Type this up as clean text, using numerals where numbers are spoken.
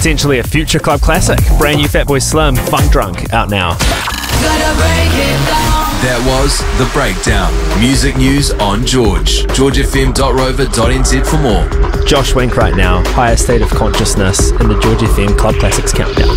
potentially a future club classic. Brand new Fatboy Slim, Funk Drunk, out now. That was The Breakdown. Music news on George. georgefm.rover.nz for more. Josh Wink right now, higher state of consciousness in the George FM Club Classics Countdown.